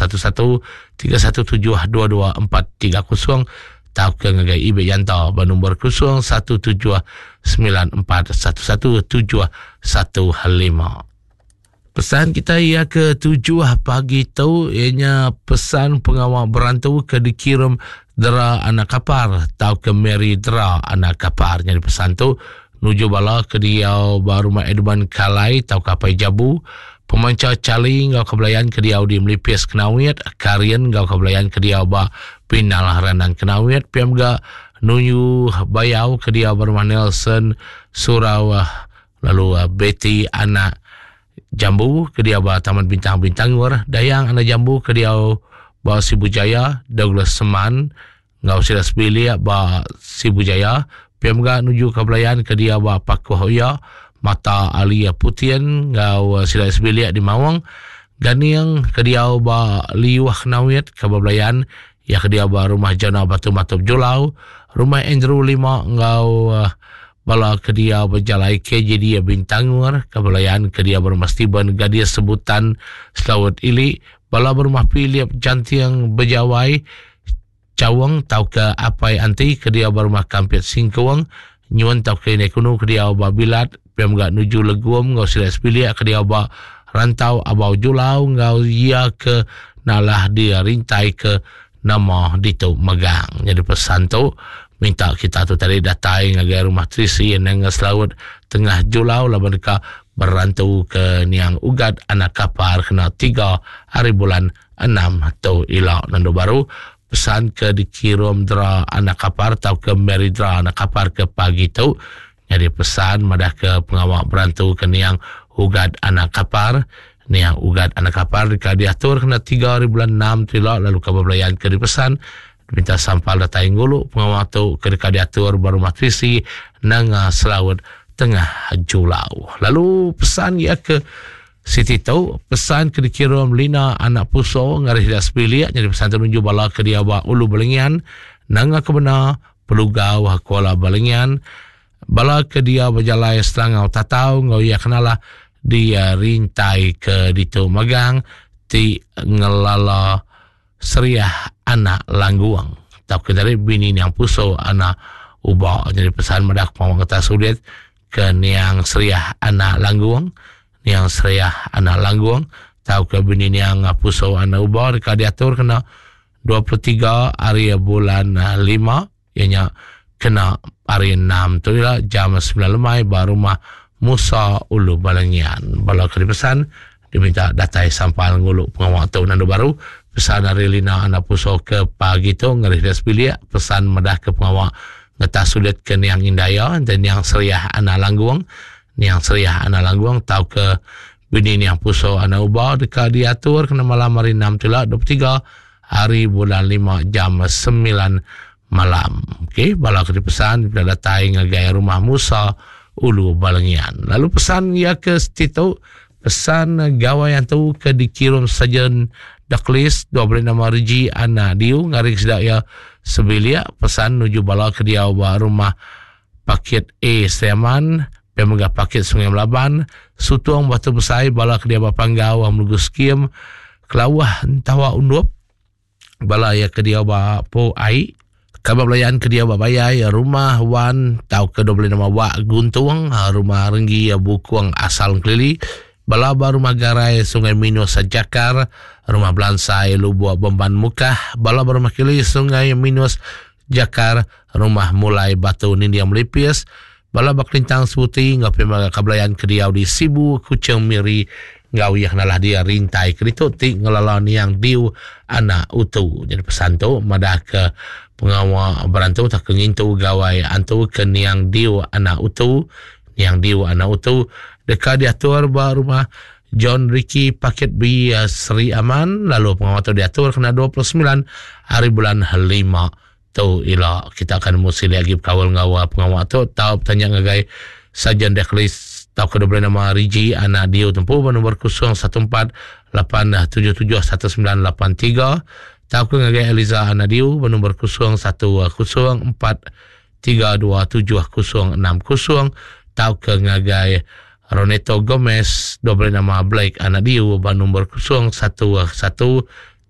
0111-317-2230 tau ke ngagai ibe yanta ba nombor 0179411715. Pesan kita ia ke-7 pagi tu ianya pesan pengawal berantau ke dikirim dera anak kapar tau ke Mary dera anak kapar. Jadi pesan tu nuju bala ke diau ba rumah Edman Kalai tau kapai Jabu, pemancar cali ngau kebelayan ke diau di Melipis Kenawit, Karian ngau kebelayan ke diau ba Pinal Renang Kenawit, piamga nuju bayau ke diau ba rumah Nelson Surau, lalu Betty anak Jambu ke dia ba Taman Bintang-Bintang war, Dayang anak Jambu ke dia ba Sibujaya, Douglas Seman ngau Silas Bilia ba Sibujaya, piamga nuju kebelayan ke dia ba Pakuhoya, Mata Alia Putian ngau Silas Bilia di Mawang, Ganiang ke dia ba Liwah Kenawit kebelayan ya ke dia ba rumah Jana Batu Matop Julau, rumah Andrew 5 ngau bala ke dia berjalai ke jadi Bintangor, kebelayan ke dia berumah Steven Gadia sebutan Selawat Ili, bala berumah Philip Jantiang Bejawai Cawang tau ke Apai Anti ke dia berumah Kampit Singkawang, nyuan tau ke Nekunu ke dia Babilat, piamga nuju Leguam ngau Silas Pilia ke dia ba Rantau Abau Julau ngau ia ke nalah dia rintai ke nama ditu Megang. Jadi pesan tu minta kita tu tadi datai ngagai rumah Trisi yang Selawat tengah Julau lah mereka berantau ke Niang Ugat anak kapar kena 3 hari bulan 6 tu ilak nandu baru pesan ke dikirim dera anak kapar tau ke Mary dera anak kapar ke pagi tu. Jadi pesan madah ke pengawal berantau ke Niang Ugat anak kapar, Niang Ugat anak kapar diatur kena 3 hari bulan 6 tu ilak, lalu kebelayan ke dipesan minta sampal datai ngulu pengawal tu ke diatur baru matrisi nang Selawat tengah Julau. Lalu pesan ia ke Siti tau pesan ke dikirim Lina anak Puso ngaris dah sebilia, jadi pesan terunjuk bala ke dia ba Ulu Balengian nang ke benar Pelugau Kuala Balengian, bala ke dia berjalai Selangau Tatau ngau ia kenalah dia rintai ke ditu Megang ti ngelala Seriah anak Langguang tau ke dari bini Niang Puso anak Ubah. Jadi pesan madak mau kata sulit ke Niang Seriah anak Langguang, Niang Seriah anak Langguang tau ke bini Niang Puso anak Ubah dika diatur kena 23 hari bulan 5 ianya kena hari 6 tu lah jam 9 lemai baru rumah Musa Ulu Balengian. Bala ke pesan diminta datai sampal ngulu pengawal tu nandu baru pesan dari Lina anak Puso ke pagi tu ngaris dah sebilia, pesan madah ke pengawal ngeta sulit ke Niang Indaya dan Niang Seriah anak Langguang, Niang Seriah anak Langguang tau ke bini Niang Puso anak Ubah dika diatur kena malam hari 6 tu lah 23 hari bulan 5 jam 9 malam. Okey, bala ke pesan bila datai ngagai rumah Musa Ulu Balengian. Lalu pesan ia ke Stito pesan gawai yang tu ke dikirim sajen Daklis 20 nama Riji anak diu ngarik sedak ya sebilia, pesan nuju bala ke dia ba rumah Pakit A Sleman, pemegah Pakit Sungai Melaban, Sutuang Batu Besai bala ke dia ba Panggau Amlugu Skim, Kelawah Tawa Undup bala ya ke dia ba Po Ai, kabar belayan ke dia ba Bayai, rumah Wan tau ke 20 nama Wak Guntung, rumah Renggi Bukuang Asal Kelili, bala ba rumah Garai Sungai Mino Sajakar, rumah Belansai Lubua Bomban Mukah, bala ba rumah Kili Sungai Minus Jakar, rumah Mulai Batu Nindia Melipis, bala ba Kelintang Sebuti ngapi maga kabelayan ke dia di Sibu Kucing Miri ngau yang nalah dia rintai kerito ti ngelala Niang Diu anak utu. Jadi pesan tu madah ke pengawal berantau tak kengintu gawai antu ke Niang Diu anak utu, Niang Diu anak utu dekat diatur ba rumah John Ricky Paket B Sri Aman, lalu pengawal tu diatur kena 29 hari bulan 5 tu ila kita akan mesti lagi kawal ngawal pengawal tu tau tanya ngagai sajen deklis tau ke 20 nama Riji anak diu tempuh nombor 0148771983, tau ke ngagai Eliza anak diu nombor 0143270060, tau ke ngagai Roneto Gomez 20 nama Blake anak diu nombor 0112